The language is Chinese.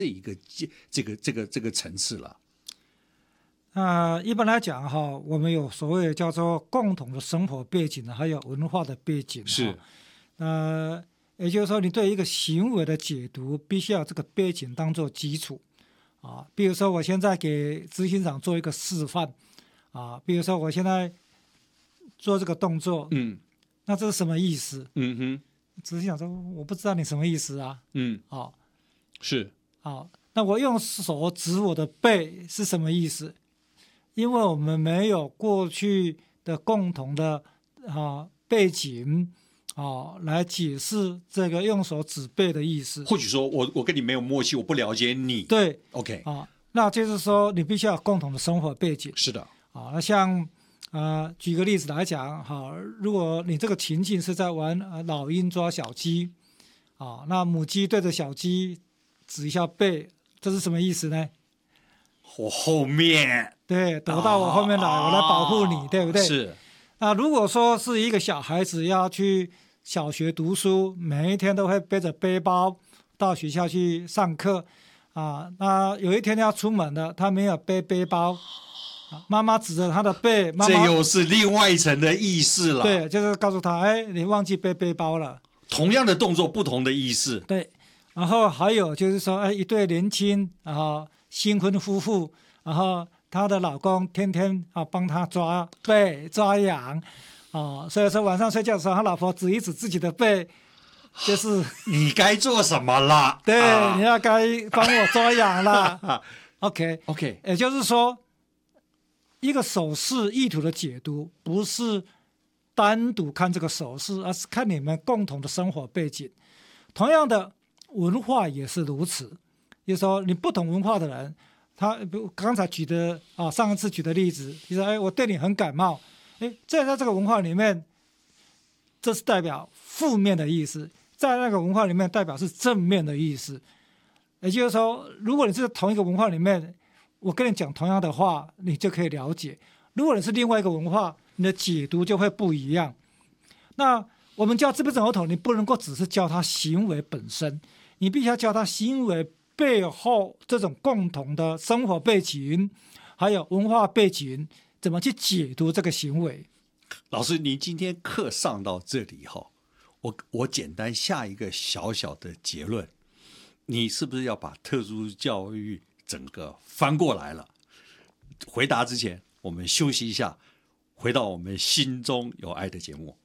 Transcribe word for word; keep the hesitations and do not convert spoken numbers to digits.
一个这个这个这个层次了。 那、呃、一般来讲哈，我们有所谓叫做共同的生活背景，还有文化的背景。 是， 呃，也就是说，你对一个行为的解读，必须要这个背景当做基础啊。比如说，我现在给执行长做一个示范啊，比如说我现在做这个动作， 嗯， 那这是什么意思？ 嗯哼， 执行长说，我不知道你什么意思啊。 嗯， 好， 是， 好，那我用手指我的背是什么意思？因为我们没有过去的共同的啊背景啊来解释这个用手指背的意思。 或许说我我跟你没有默契，我不了解你。 对 ，OK， 啊，那就是说你必须要有共同的生活背景。 是的， 啊，那像啊举个例子来讲，哈，如果你这个情境是在玩呃老鹰抓小鸡，啊，那母鸡对着小鸡指一下背，这是什么意思呢？ 我后面对，躲到我后面来， 啊、 我来保护你，对不对？ 是。 那如果说是一个小孩子要去小学读书，每一天都会背着背包到学校去上课啊，那有一天要出门了，他没有背背包，啊、妈妈指着他的背，妈妈这又是另外一层的意思了。 对，就是告诉他，哎，你忘记背背包了。 同样的动作，不同的意思。 对，然后还有就是说，哎，一对年轻然后新婚夫妇，然后她的老公天天啊帮她抓背抓痒，啊，所以说晚上睡觉的时候，他老婆指一指自己的背，就是你该做什么了？ 对， 啊、 你要该帮我抓痒了。OK OK， 也就是说，一个手势意图的解读不是单独看这个手势，而是看你们共同的生活背景。同样的，文化也是如此。就是说，你不同文化的人，他刚才举的啊，上一次举的例子，就是说，哎，我对你很感冒，哎，在在这个文化里面，这是代表负面的意思，在那个文化里面代表是正面的意思。也就是说，如果你是同一个文化里面，我跟你讲同样的话，你就可以了解；如果你是另外一个文化，你的解读就会不一样。那我们教自闭症儿童，你不能够只是教他行为本身，你必须要教他行为背后这种共同的生活背景，还有文化背景，怎么去解读这个行为。 老师，您今天课上到这里哈，我我简单下一个小小的结论，你是不是要把特殊教育整个翻过来了？回答之前，我们休息一下，回到我们心中有爱的节目。